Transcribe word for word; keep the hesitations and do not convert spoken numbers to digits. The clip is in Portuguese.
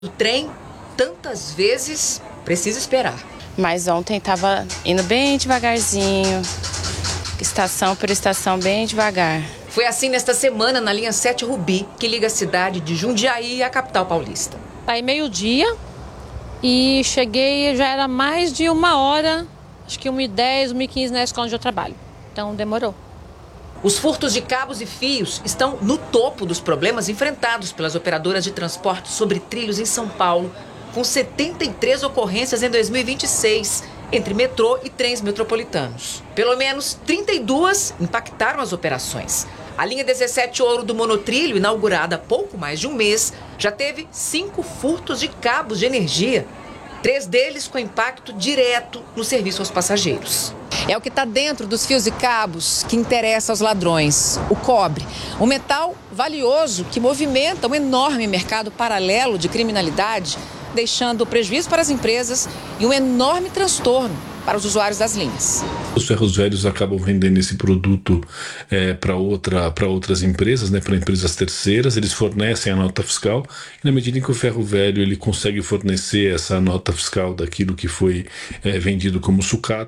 O trem, tantas vezes, precisa esperar. Mas ontem estava indo bem devagarzinho, estação por estação, bem devagar. Foi assim nesta semana na linha sete Rubi, que liga a cidade de Jundiaí à capital paulista. Aí meio-dia e cheguei, já era mais de uma hora, acho que uma e dez, uma e quinze na escola onde eu trabalho. Então demorou. Os furtos de cabos e fios estão no topo dos problemas enfrentados pelas operadoras de transporte sobre trilhos em São Paulo, com setenta e três ocorrências em dois mil e vinte e seis, entre metrô e trens metropolitanos. Pelo menos trinta e duas impactaram as operações. A linha dezessete Ouro do Monotrilho, inaugurada há pouco mais de um mês, já teve cinco furtos de cabos de energia. Três deles com impacto direto no serviço aos passageiros. É o que está dentro dos fios e cabos que interessa aos ladrões, o cobre. Um metal valioso que movimenta um enorme mercado paralelo de criminalidade, deixando prejuízo para as empresas e um enorme transtorno para os usuários das linhas. Os ferros velhos acabam vendendo esse produto é, para outra, para outras empresas, né, para empresas terceiras. Eles fornecem a nota fiscal e na medida em que o ferro velho ele consegue fornecer essa nota fiscal daquilo que foi é, vendido como sucata,